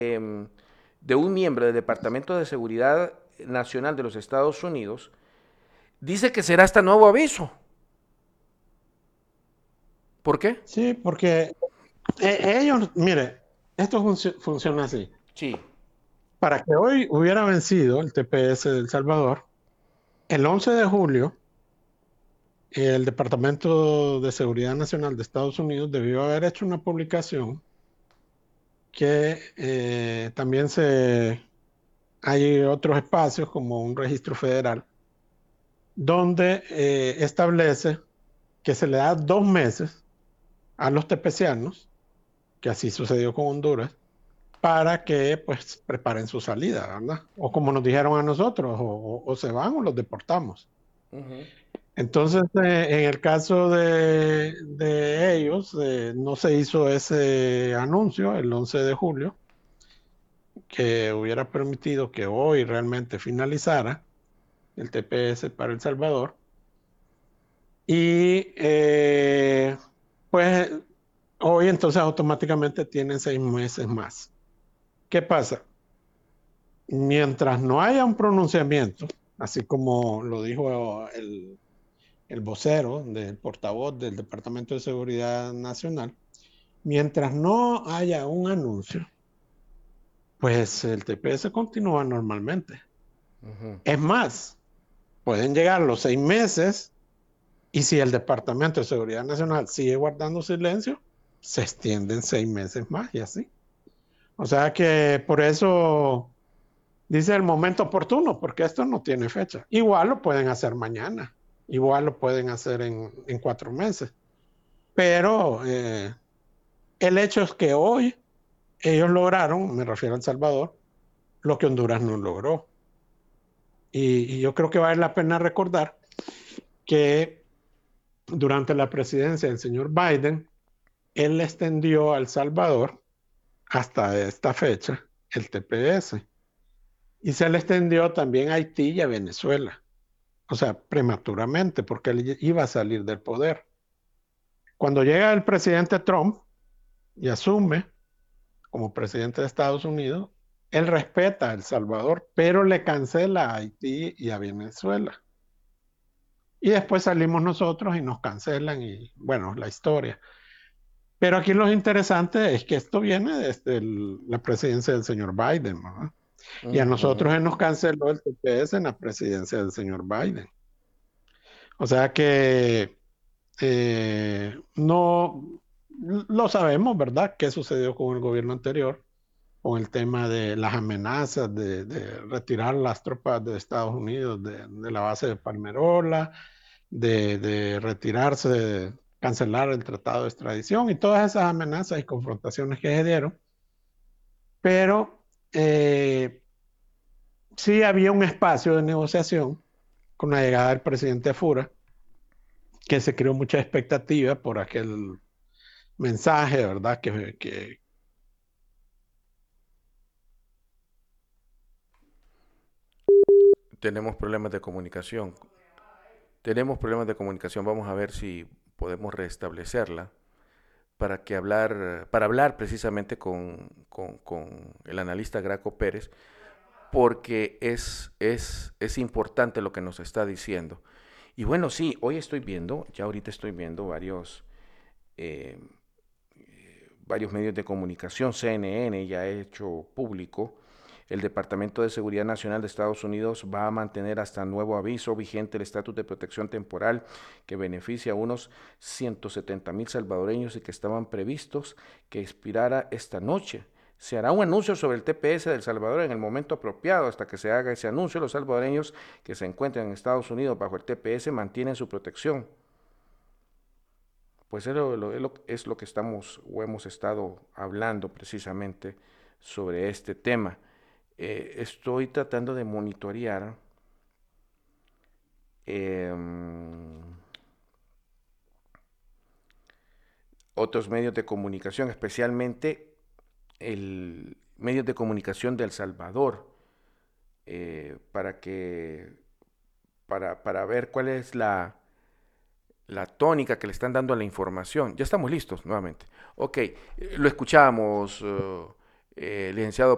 de un miembro del Departamento de Seguridad Nacional de los Estados Unidos, dice que será hasta nuevo aviso. ¿Por qué? Sí, porque ellos, mire, esto funciona así. Sí. Para que hoy hubiera vencido el TPS de El Salvador, el 11 de julio, el Departamento de Seguridad Nacional de Estados Unidos debió haber hecho una publicación que también hay otros espacios como un registro federal, donde establece que se le da 2 meses a los tepecianos, que así sucedió con Honduras, para que pues preparen su salida, ¿verdad? O como nos dijeron a nosotros, o se van o los deportamos. Ujú. Entonces, en el caso de ellos, no se hizo ese anuncio el 11 de julio, que hubiera permitido que hoy realmente finalizara el TPS para El Salvador. Y pues hoy entonces automáticamente tienen 6 meses más. ¿Qué pasa? Mientras no haya un pronunciamiento, así como lo dijo el vocero del portavoz del Departamento de Seguridad Nacional, mientras no haya un anuncio, pues el TPS continúa normalmente. Ujú. Es más, pueden llegar los 6 meses y si el Departamento de Seguridad Nacional sigue guardando silencio, se extienden 6 meses más y así. O sea que por eso dice el momento oportuno, porque esto no tiene fecha. Igual lo pueden hacer mañana, igual lo pueden hacer en 4 meses, pero el hecho es que hoy ellos lograron, me refiero a El Salvador, lo que Honduras no logró. Y yo creo que vale la pena recordar que durante la presidencia del señor Biden, él le extendió a El Salvador hasta esta fecha el TPS y se le extendió también a Haití y a Venezuela. O sea, prematuramente, porque él iba a salir del poder. Cuando llega el presidente Trump y asume como presidente de Estados Unidos, él respeta a El Salvador, pero le cancela a Haití y a Venezuela. Y después salimos nosotros y nos cancelan y bueno, la historia. Pero aquí lo interesante es que esto viene desde la presidencia del señor Biden, ¿verdad? Y a nosotros Ujú. él nos canceló el TPS en la presidencia del señor Biden. O sea que no lo sabemos, ¿verdad? ¿Qué sucedió con el gobierno anterior? Con el tema de las amenazas de retirar las tropas de Estados Unidos de la base de Palmerola, de retirarse, de cancelar el tratado de extradición y todas esas amenazas y confrontaciones que se dieron. Pero eh, sí había un espacio de negociación con la llegada del presidente Fura, que se creó mucha expectativa por aquel mensaje, ¿verdad? Tenemos problemas de comunicación. Tenemos problemas de comunicación. Vamos a ver si podemos restablecerla para hablar precisamente con el analista Graco Pérez, porque es importante lo que nos está diciendo. Y bueno, sí, hoy estoy viendo, ya ahorita estoy viendo eh, varios medios de comunicación, CNN ya ha hecho público, el Departamento de Seguridad Nacional de Estados Unidos va a mantener hasta nuevo aviso vigente el estatus de protección temporal que beneficia a unos 170,000 salvadoreños y que estaban previstos que expirara esta noche. Se hará un anuncio sobre el TPS de El Salvador en el momento apropiado. Hasta que se haga ese anuncio, los salvadoreños que se encuentran en Estados Unidos bajo el TPS mantienen su protección. Pues es lo que estamos o hemos estado hablando precisamente sobre este tema. Estoy tratando de monitorear eh, otros medios de comunicación, especialmente el medios de comunicación de El Salvador, para que para ver cuál es la tónica que le están dando a la información. Ya estamos listos nuevamente. Ok, lo escuchamos, licenciado